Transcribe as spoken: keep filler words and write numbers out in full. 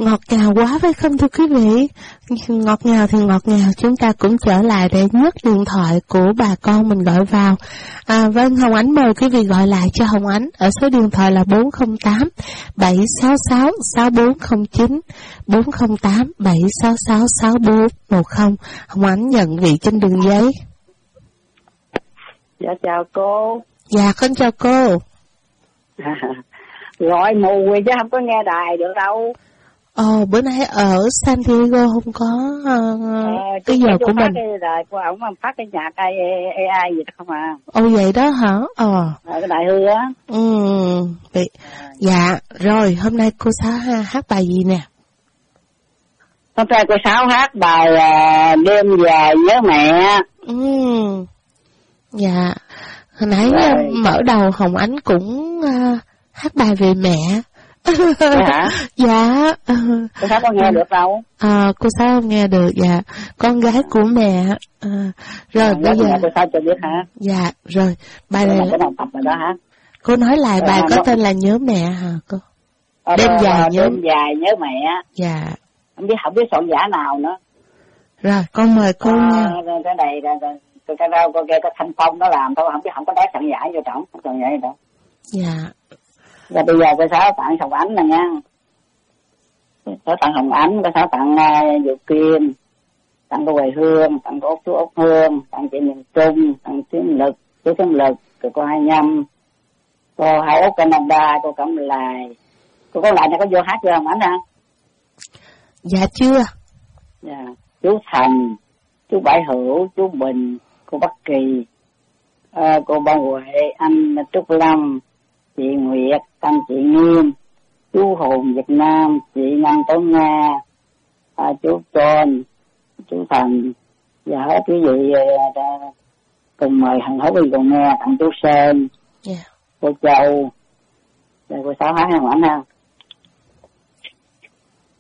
ngọt ngào quá phải không thưa quý vị? Ngọt ngào thì ngọt ngào, chúng ta cũng trở lại để nhấc điện thoại của bà con mình gọi vào. À, vâng, Hồng Ánh mời quý vị gọi lại cho Hồng Ánh ở số điện thoại là bốn không tám bảy sáu sáu sáu bốn không chín, bốn không tám bảy sáu sáu sáu bốn một không. Hồng Ánh nhận vị trên đường giấy. Dạ chào cô. Dạ con chào cô. À, gọi mù rồi chứ không có nghe đài được đâu. Ồ, bữa nay ở San Diego không có uh, à, cái giờ của mình. Cái đài của ổng phát cái nhạc a i gì đó không à. Ồ vậy đó hả? Ờ. À, cái đại hư á. Ừ. Vậy. Dạ, rồi hôm nay cô Sáu ha, hát bài gì nè? Hôm nay cô Sáu hát bài uh, Đêm Dài Nhớ Mẹ. Ừ. Dạ. Hồi nãy rồi. Mở đầu Hồng Ánh cũng uh, hát bài về mẹ. Hả? Dạ. Cô Sáu có nghe được đâu? À, cô Sáu không nghe được, dạ. Con gái của mẹ. À, rồi à, bây giờ. Cô Sáu cho biết hả? Dạ, rồi. Bài này là tập rồi đó hả? Cô nói lại à, bài có đó. tên là Nhớ Mẹ hả cô? À, đêm đó, dài nhớ. Đêm Dài Nhớ Mẹ. Dạ. Không biết không biết soạn giả nào nữa. Rồi, con mời cô à, nha. Cái này cái cái đâu có cái Thanh Phong nó làm thôi, không biết không có đá soạn giả vô trọng, không soạn giả gì đâu. Dạ. Và bây giờ cô Sáu tặng Hồng Ánh nè nha. Có tặng Hồng Ánh, có Sáu tặng uh, Diệu Kim, tặng cô Quầy Hương, tặng cô Úc chú Úc Hương, tặng chị miền Trung, tặng Tiến Lực, chú Tiến Lực, rồi cô Hai Nhâm, cô Hai Úc Canada, cô Cẩm Lài. Cô Cẩm Lài này có vô hát với Hồng Ánh hả? Dạ chưa. Dạ. Chú Thành, chú Bãi Hữu, chú Bình, cô Bắc Kỳ, uh, cô Ba Huệ, anh Trúc Lâm, chị Nguyệt, anh chị Nghiêm, chú Hùng Việt Nam, chị Năm Tố Nga, à, chú Trôn, chú Thành, và hết quý vị uh, cùng mời hằng hấu quý vị cùng nghe, tặng chú Sơn, yeah. cô Châu, rồi cô Sáu hát Hồng Ánh ha.